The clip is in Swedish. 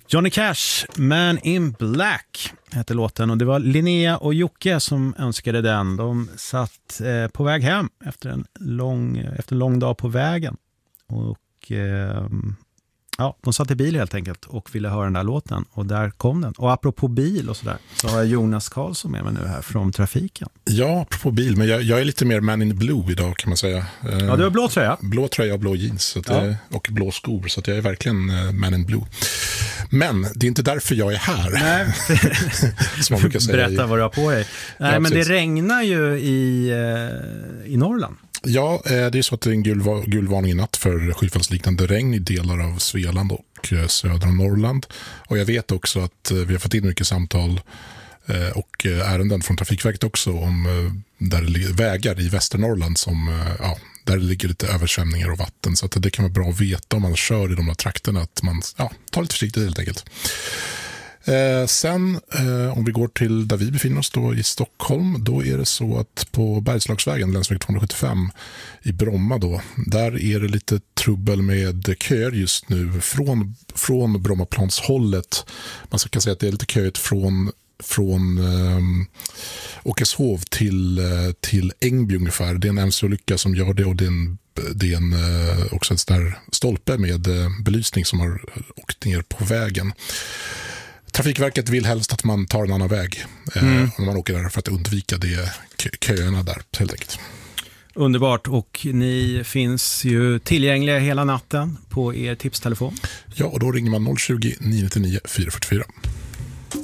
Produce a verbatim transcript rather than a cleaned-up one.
Johnny Cash, Man in Black hette låten, och det var Linnea och Jocke som önskade den. De satt eh, på väg hem efter en lång, efter en lång dag på vägen, och eh, ja, de satt i bil helt enkelt och ville höra den där låten, och där kom den. Och apropå bil och sådär, så har jag Jonas Karlsson med mig nu här från trafiken. Ja, apropå bil, men jag, jag är lite mer man in blue idag, kan man säga. Ja, du har blå tröja. Blå tröja och blå jeans så att ja. jag, och blå skor, så att jag är verkligen man in blue. Men det är inte därför jag är här. Nej. Som man brukar säga. Berätta vad du har på dig. Nej, ja, men precis. det regnar ju i, i Norrland. Ja, det är så att det är en gul, gul varning i natt för skyfallsliknande regn i delar av Svealand och södra Norrland. Och jag vet också att vi har fått in mycket samtal och ärenden från Trafikverket också om där det ligger vägar i Västernorrland som, ja, där det ligger lite översvämningar och vatten. Så att det kan vara bra att veta om man kör i de här trakterna, att man, ja, tar lite försiktigt helt enkelt. Eh, sen eh, om vi går till där vi befinner oss då i Stockholm, då är det så att på Bergslagsvägen, länsväg tvåhundrasjuttiofem i Bromma då, där är det lite trubbel med köer just nu från, från Brommaplanshållet. Man ska säga att det är lite köet från från eh, Åkeshov till, eh, till Ängby ungefär. Det är en M C-olycka som gör det, och det är, en, det är en, eh, också en sån där stolpe med eh, belysning som har åkt ner på vägen. Trafikverket vill helst att man tar en annan väg eh, mm. om man åker där, för att undvika det köerna där helt enkelt. Underbart, och ni finns ju tillgängliga hela natten på er tipstelefon. Ja, och då ringer man noll tjugo, nio nio nio, fyra fyra fyra.